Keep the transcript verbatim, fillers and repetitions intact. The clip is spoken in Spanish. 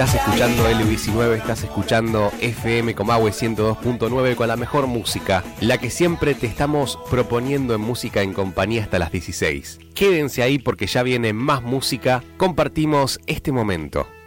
Estás escuchando L diecinueve, estás escuchando F M Comahue ciento dos punto nueve con la mejor música, la que siempre te estamos proponiendo en Música en Compañía hasta las dieciséis. Quédense ahí porque ya viene más música, compartimos este momento.